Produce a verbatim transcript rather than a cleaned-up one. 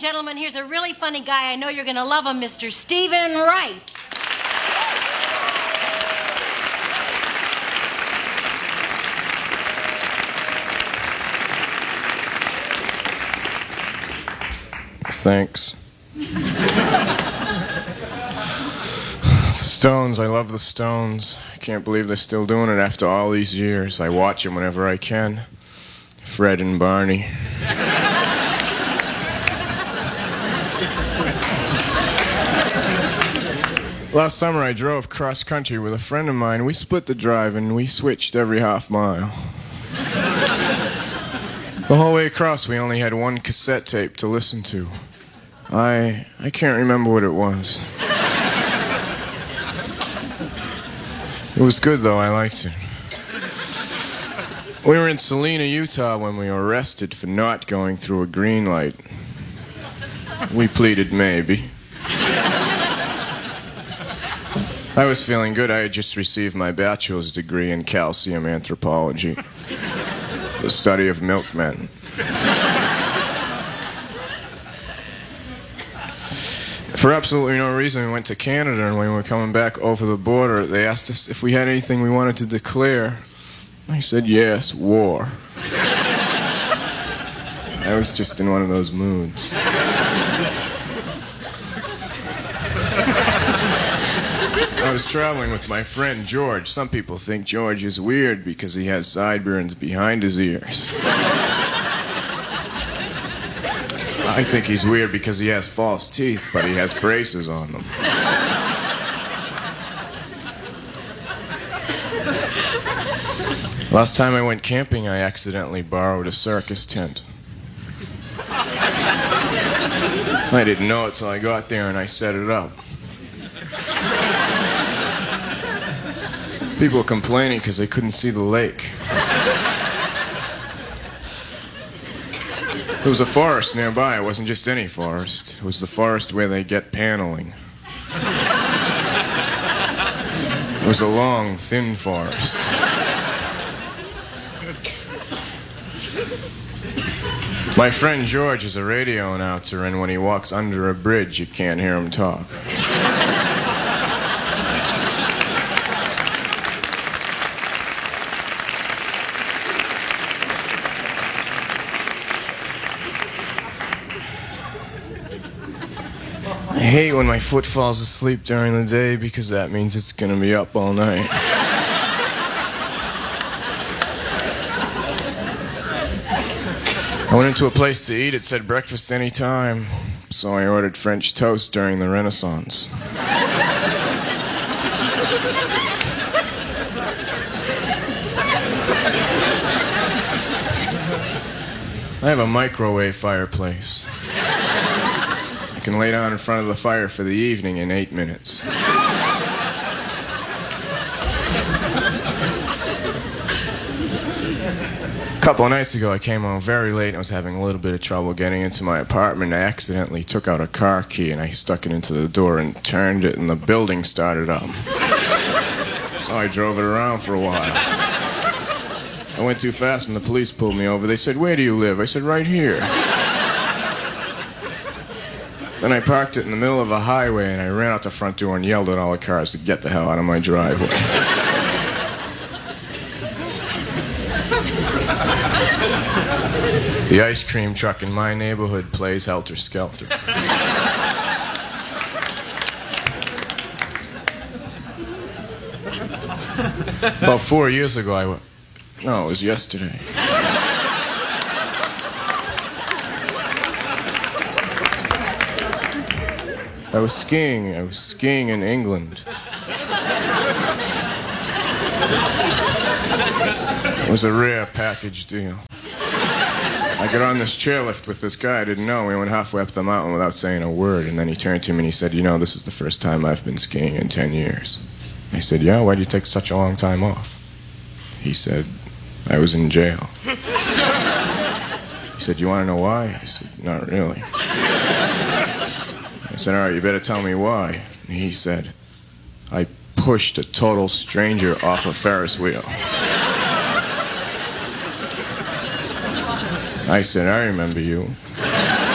gentlemen, here's a really funny guy. I know you're going to love him, Mister Stephen Wright. Thanks. Stones, I love the Stones. I can't believe they're still doing it after all these years. I watch them whenever I can. Fred and Barney. Last summer I drove cross country with a friend of mine. We split the drive and we switched every half mile. The whole way across we only had one cassette tape to listen to. I I can't remember what it was. It was good though, I liked it. We were in Salina, Utah when we were arrested for not going through a green light. We pleaded maybe. I was feeling good. I had just received my bachelor's degree in calcium anthropology, the study of milkmen. For absolutely no reason, we went to Canada, and when we were coming back over the border, they asked us if we had anything we wanted to declare. I said, yes, war. I was just in one of those moods. I was traveling with my friend George. Some people think George is weird because he has sideburns behind his ears. I think he's weird because he has false teeth, but he has braces on them. Last time I went camping, I accidentally borrowed a circus tent. I didn't know it till I got there and I set it up. People were complaining because they couldn't see the lake. There was a forest nearby. It wasn't just any forest. It was the forest where they get paneling. It was a long, thin forest. My friend George is a radio announcer, and when he walks under a bridge, you can't hear him talk. I hate when my foot falls asleep during the day because that means it's going to be up all night. I went into a place to eat. It said breakfast any time, so I ordered French toast during the Renaissance. I have a microwave fireplace. I can lay down in front of the fire for the evening in eight minutes. A couple of nights ago, I came home very late and I was having a little bit of trouble getting into my apartment. I accidentally took out a car key and I stuck it into the door and turned it, and the building started up. So I drove it around for a while. I went too fast and the police pulled me over. They said, "Where do you live?" I said, "Right here." Then I parked it in the middle of a highway and I ran out the front door and yelled at all the cars to get the hell out of my driveway. The ice cream truck in my neighborhood plays Helter Skelter. About four years ago, I went... No, it was yesterday. I was skiing. I was skiing in England. It was a rare package deal. I got on this chairlift with this guy I didn't know. We went halfway up the mountain without saying a word, and then he turned to me and he said, "You know, this is the first time I've been skiing in ten years. I said, "Yeah, why'd you take such a long time off?" He said, "I was in jail." He said, "You want to know why?" I said, "Not really." I said, "All right, you better tell me why." And he said, "I pushed a total stranger off a Ferris wheel." I said, "I remember you."